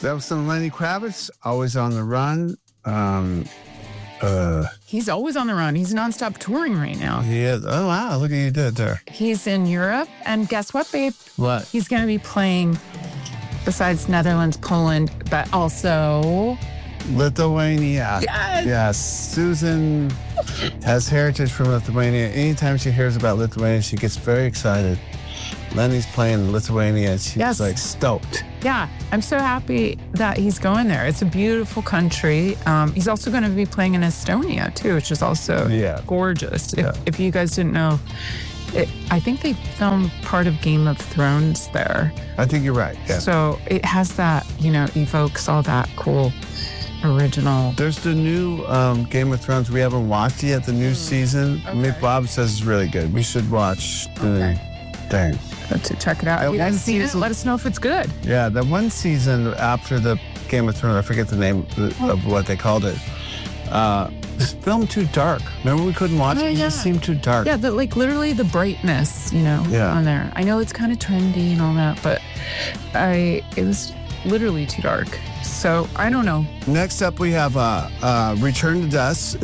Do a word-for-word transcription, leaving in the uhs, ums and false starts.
That was some Lenny Kravitz, Always on the Run. Um, uh, He's always on the run. He's nonstop touring right now. he is. Oh, wow. Look at you did there. He's in Europe. And guess what, babe? What? He's going to be playing besides Netherlands, Poland, but also... Lithuania. Yes. Yes. Susan has heritage from Lithuania. Anytime she hears about Lithuania, she gets very excited. Lenny's playing Lithuania, and she's Yes. like stoked. Yeah, I'm so happy that he's going there. It's a beautiful country. Um, he's also going to be playing in Estonia, too, which is also Yeah. gorgeous. If, Yeah. if you guys didn't know, it, I think they filmed part of Game of Thrones there. I think you're right. Yeah. So it has that, you know, evokes all that cool original. There's the new um, Game of Thrones. We haven't watched it yet, the new season. Okay. Mick Bob says it's really good. We should watch the thing. To check it out. If you guys seen it, let us know if it's good. Yeah, the one season after the Game of Thrones, I forget the name of what they called it. Uh, this film too dark. Remember we couldn't watch Oh, it? It yeah. just seemed too dark. Yeah, the, like literally the brightness, you know, Yeah. on there. I know it's kind of trendy and all that, but I it was literally too dark. So I don't know. Next up, we have uh, uh, Return to Dust.